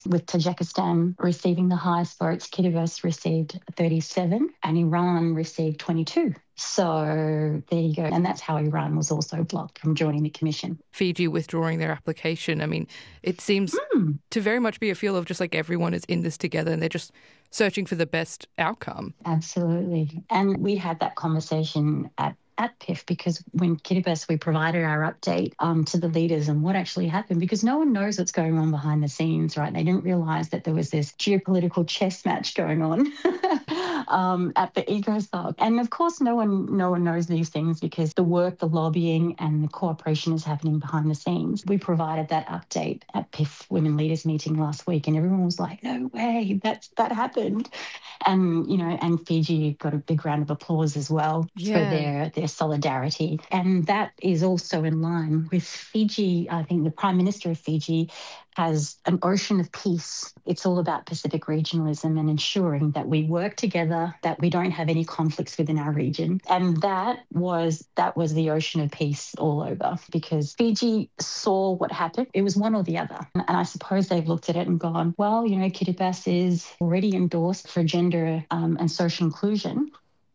with Tajikistan receiving the highest votes. Kiribati received 37 and Iran received 22. So there you go. And that's how Iran was also blocked from joining the commission. Fiji withdrawing their application. I mean, it seems to very much be a feel of just like everyone is in this together and they're just searching for the best outcome. Absolutely. And we had that conversation at PIF because when Kiribati, we provided our update to the leaders and what actually happened, because no one knows what's going on behind the scenes, right? They didn't realise that there was this geopolitical chess match going on at the ECOSOC. And of course, no one knows these things because the work, the lobbying and the cooperation is happening behind the scenes. We provided that update at PIF Women Leaders meeting last week and everyone was like, no way, that happened. And, and Fiji got a big round of applause as well for their solidarity. And that is also in line with Fiji. I think the Prime Minister of Fiji has an ocean of peace. It's all about Pacific regionalism and ensuring that we work together, that we don't have any conflicts within our region. And that was the ocean of peace all over, because Fiji saw what happened. It was one or the other. And I suppose they've looked at it and gone, well, Kiribati is already endorsed for gender and social inclusion.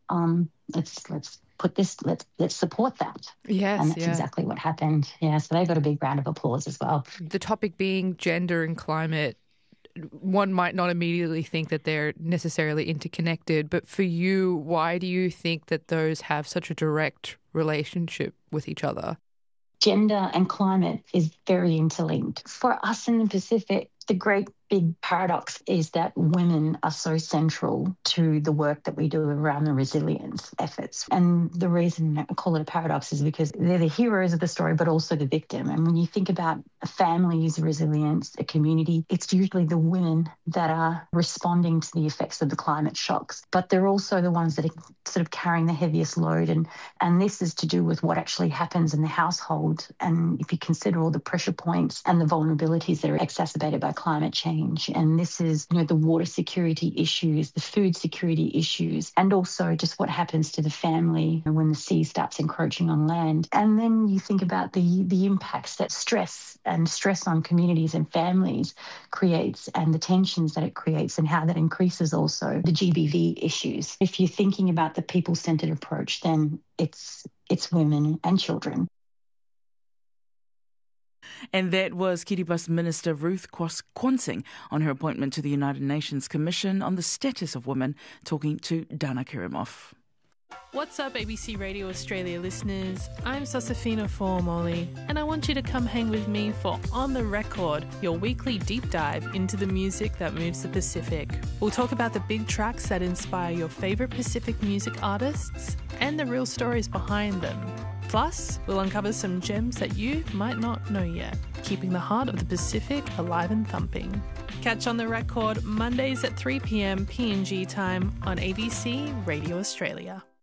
Let's support that. Yes, and that's exactly what happened. Yeah, so they got a big round of applause as well. The topic being gender and climate, one might not immediately think that they're necessarily interconnected, but for you, why do you think that those have such a direct relationship with each other? Gender and climate is very interlinked. For us in the Pacific, the great big paradox is that women are so central to the work that we do around the resilience efforts. And the reason I call it a paradox is because they're the heroes of the story, but also the victim. And when you think about a family's resilience, a community, it's usually the women that are responding to the effects of the climate shocks. But they're also the ones that are sort of carrying the heaviest load. And this is to do with what actually happens in the household. And if you consider all the pressure points and the vulnerabilities that are exacerbated by climate change, and this is, the water security issues, the food security issues, and also just what happens to the family when the sea starts encroaching on land. And then you think about the impacts that stress on communities and families creates, and the tensions that it creates, and how that increases also the GBV issues. If you're thinking about the people-centred approach, then it's women and children. And that was Kiribati Minister Ruth Kwarnsing on her appointment to the United Nations Commission on the Status of Women, talking to Dana Kirimov. What's up, ABC Radio Australia listeners? I'm Sosafina Formoli, and I want you to come hang with me for On The Record, your weekly deep dive into the music that moves the Pacific. We'll talk about the big tracks that inspire your favourite Pacific music artists and the real stories behind them. Plus, we'll uncover some gems that you might not know yet, keeping the heart of the Pacific alive and thumping. Catch On The Record Mondays at 3 p.m. PNG time on ABC Radio Australia.